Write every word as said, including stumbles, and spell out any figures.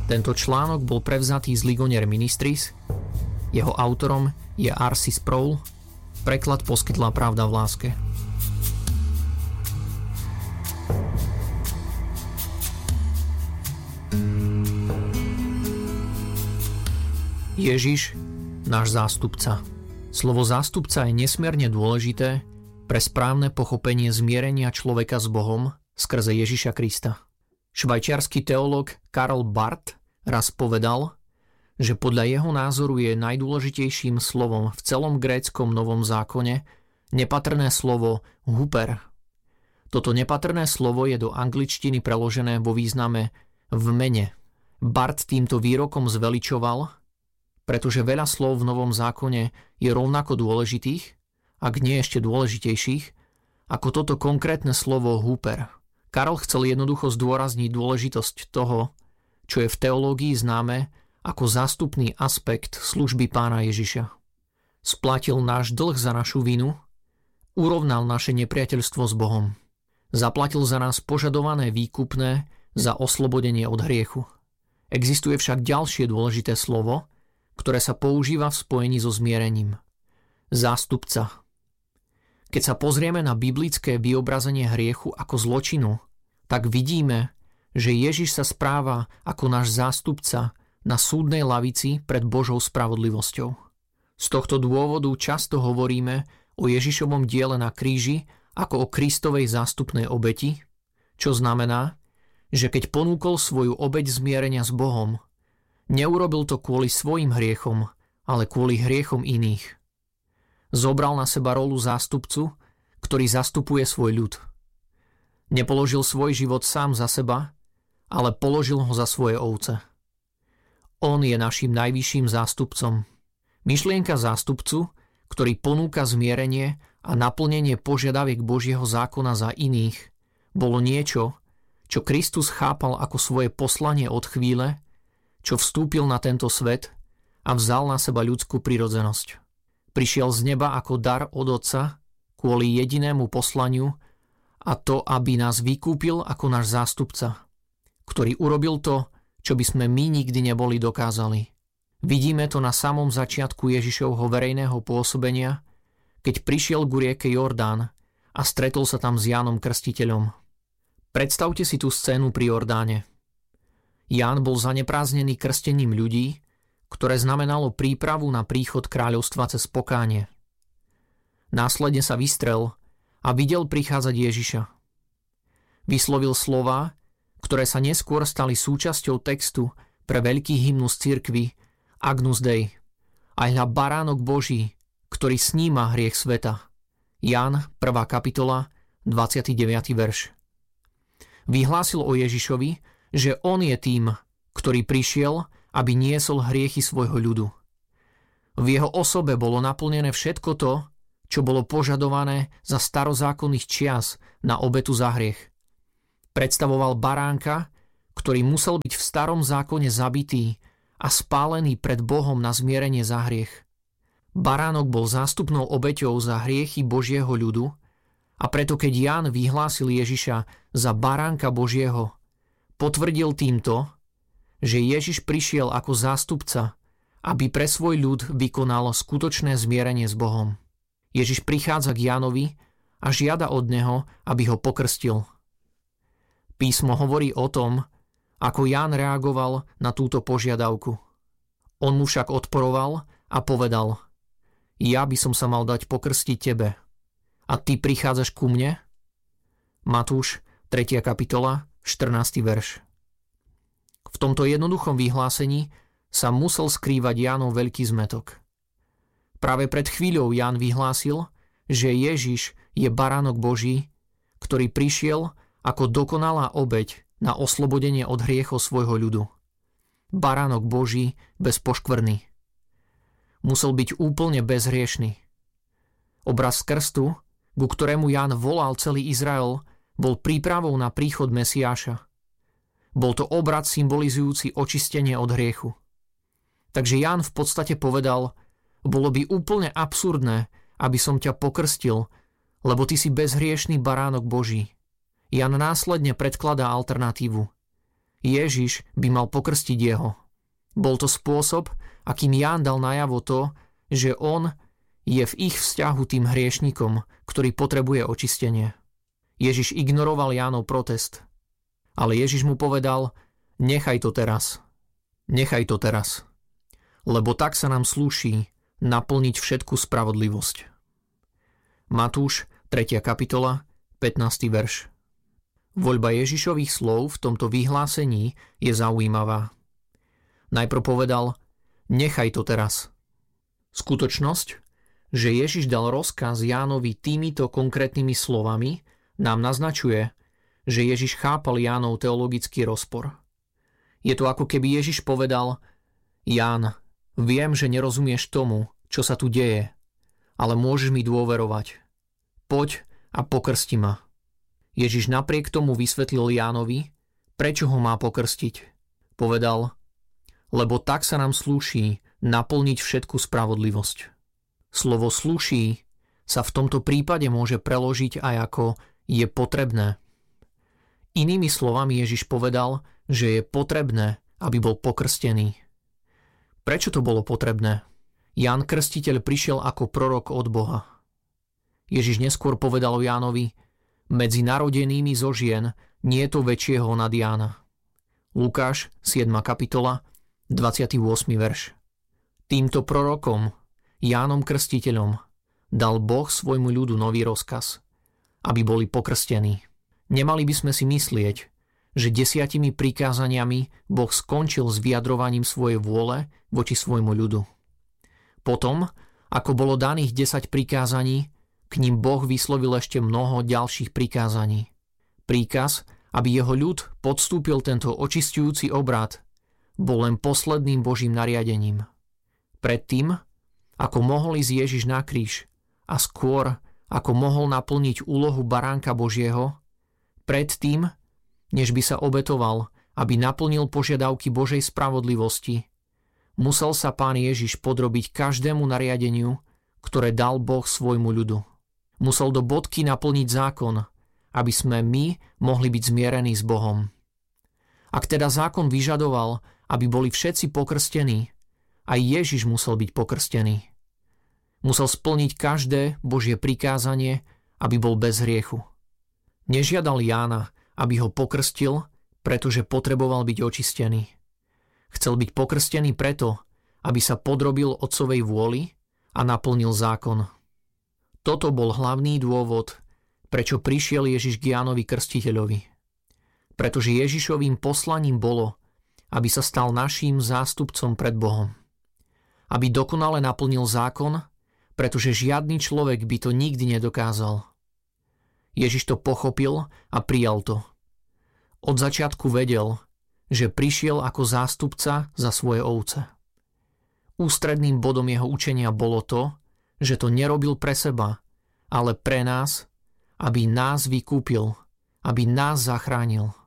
Tento článok bol prevzatý z Ligonier Ministries, jeho autorom je R C Sproul, preklad poskytla Pravda v láske. Ježiš, náš zástupca. Slovo zástupca je nesmierne dôležité pre správne pochopenie zmierenia človeka s Bohom skrze Ježiša Krista. Švajčiarsky teológ Karl Barth raz povedal, že podľa jeho názoru je najdôležitejším slovom v celom gréckom Novom zákone nepatrné slovo huper. Toto nepatrné slovo je do angličtiny preložené vo význame v mene. Barth týmto výrokom zveličoval, pretože veľa slov v Novom zákone je rovnako dôležitých, ak nie ešte dôležitejších, ako toto konkrétne slovo huper. Karol chcel jednoducho zdôrazniť dôležitosť toho, čo je v teológii známe ako zástupný aspekt služby Pána Ježiša. Splatil náš dlh za našu vinu, urovnal naše nepriateľstvo s Bohom. Zaplatil za nás požadované výkupné za oslobodenie od hriechu. Existuje však ďalšie dôležité slovo, ktoré sa používa v spojení so zmierením. Zástupca. Keď sa pozrieme na biblické vyobrazenie hriechu ako zločinu, tak vidíme, že Ježiš sa správa ako náš zástupca na súdnej lavici pred Božou spravodlivosťou. Z tohto dôvodu často hovoríme o Ježišovom diele na kríži ako o Kristovej zástupnej obeti, čo znamená, že keď ponúkol svoju obeť zmierenia s Bohom, neurobil to kvôli svojim hriechom, ale kvôli hriechom iných. Zobral na seba rolu zástupcu, ktorý zastupuje svoj ľud. Nepoložil svoj život sám za seba, ale položil ho za svoje ovce. On je našim najvyšším zástupcom. Myšlienka zástupcu, ktorý ponúka zmierenie a naplnenie požiadaviek Božieho zákona za iných, bolo niečo, čo Kristus chápal ako svoje poslanie od chvíle, čo vstúpil na tento svet a vzal na seba ľudskú prirodzenosť. Prišiel z neba ako dar od Otca kvôli jedinému poslaniu, a to, aby nás vykúpil ako náš zástupca, ktorý urobil to, čo by sme my nikdy neboli dokázali. Vidíme to na samom začiatku Ježišovho verejného pôsobenia, keď prišiel ku rieke Jordán a stretol sa tam s Jánom Krstiteľom. Predstavte si tú scénu pri Jordáne. Ján bol zanepráznený krstením ľudí, ktoré znamenalo prípravu na príchod kráľovstva cez pokánie. Následne sa vystrel a videl prichádzať Ježiša. Vyslovil slová, ktoré sa neskôr stali súčasťou textu pre veľký hymnus cirkvi Agnus Dei. A hľa baránok Boží, ktorý sníma hriech sveta. Ján, prvá kapitola, dvadsiaty deviaty verš. Vyhlásil o Ježišovi, že on je tým, ktorý prišiel, aby niesol hriechy svojho ľudu. V jeho osobe bolo naplnené všetko to, čo bolo požadované za starozákonných čias na obetu za hriech. Predstavoval baránka, ktorý musel byť v starom zákone zabitý a spálený pred Bohom na zmierenie za hriech. Baránok bol zástupnou obeťou za hriechy Božieho ľudu a preto keď Ján vyhlásil Ježiša za baránka Božieho, potvrdil týmto, že Ježiš prišiel ako zástupca, aby pre svoj ľud vykonal skutočné zmierenie s Bohom. Ježiš prichádza k Jánovi a žiada od neho, aby ho pokrstil. Písmo hovorí o tom, ako Ján reagoval na túto požiadavku. On mu však odporoval a povedal: Ja by som sa mal dať pokrstiť tebe. A ty prichádzaš ku mne? Matúš, tretia kapitola, štrnásty verš. V tomto jednoduchom vyhlásení sa musel skrývať Jánov veľký zmätok. Práve pred chvíľou Ján vyhlásil, že Ježiš je baránok Boží, ktorý prišiel ako dokonalá obeť na oslobodenie od hriechov svojho ľudu. Baránok Boží bez poškvrny. Musel byť úplne bezhriešny. Obraz krstu, ku ktorému Ján volal celý Izrael, bol prípravou na príchod Mesiáša. Bol to obrad symbolizujúci očistenie od hriechu. Takže Ján v podstate povedal: bolo by úplne absurdné, aby som ťa pokrstil, lebo ty si bezhriešný baránok Boží. Ján následne predkladá alternatívu. Ježiš by mal pokrstiť jeho. Bol to spôsob, akým Ján dal najavo to, že on je v ich vzťahu tým hriešnikom, ktorý potrebuje očistenie. Ježiš ignoroval Jánov protest. Ale Ježiš mu povedal, nechaj to teraz. Nechaj to teraz. Lebo tak sa nám slúši naplniť všetku spravodlivosť. Matúš, tretia kapitola, pätnásty verš. Voľba Ježišových slov v tomto vyhlásení je zaujímavá. Najprv povedal, nechaj to teraz. Skutočnosť, že Ježiš dal rozkaz Jánovi týmito konkrétnymi slovami, nám naznačuje, že Ježiš chápal Jánov teologický rozpor. Je to ako keby Ježiš povedal, Ján, viem, že nerozumieš tomu, čo sa tu deje, ale môžeš mi dôverovať. Poď a pokrsti ma. Ježiš napriek tomu vysvetlil Jánovi, prečo ho má pokrstiť. Povedal, lebo tak sa nám slúši naplniť všetku spravodlivosť. Slovo slúši sa v tomto prípade môže preložiť aj ako je potrebné. Inými slovami Ježiš povedal, že je potrebné, aby bol pokrstený. Prečo to bolo potrebné? Ján Krstiteľ prišiel ako prorok od Boha. Ježiš neskôr povedal Jánovi, medzi narodenými zo žien nie je to väčšieho nad Jána. Lukáš, siedma kapitola, dvadsiaty ôsmy verš. Týmto prorokom, Jánom Krstiteľom, dal Boh svojmu ľudu nový rozkaz, aby boli pokrstení. Nemali by sme si myslieť, že desiatimi prikázaniami Boh skončil s vyjadrovaním svojej vôle voči svojmu ľudu. Potom, ako bolo daných desať prikázaní, k ním Boh vyslovil ešte mnoho ďalších prikázaní. Príkaz, aby jeho ľud podstúpil tento očisťujúci obrad, bol len posledným Božím nariadením. Predtým, ako mohol ísť Ježiš na kríž a skôr, ako mohol naplniť úlohu baránka Božieho, predtým, než by sa obetoval, aby naplnil požiadavky Božej spravodlivosti, musel sa Pán Ježiš podrobiť každému nariadeniu, ktoré dal Boh svojmu ľudu. Musel do bodky naplniť zákon, aby sme my mohli byť zmierení s Bohom. Ak teda zákon vyžadoval, aby boli všetci pokrstení, aj Ježiš musel byť pokrstený. Musel splniť každé Božie prikázanie, aby bol bez hriechu. Nežiadal Jána, aby ho pokrstil, pretože potreboval byť očistený. Chcel byť pokrstený preto, aby sa podrobil Otcovej vôli a naplnil zákon. Toto bol hlavný dôvod, prečo prišiel Ježiš k Jánovi Krstiteľovi. Pretože Ježišovým poslaním bolo, aby sa stal naším zástupcom pred Bohom. Aby dokonale naplnil zákon, pretože žiadny človek by to nikdy nedokázal. Ježiš to pochopil a prijal to. Od začiatku vedel, že prišiel ako zástupca za svoje ovce. Ústredným bodom jeho učenia bolo to, že to nerobil pre seba, ale pre nás, aby nás vykúpil, aby nás zachránil.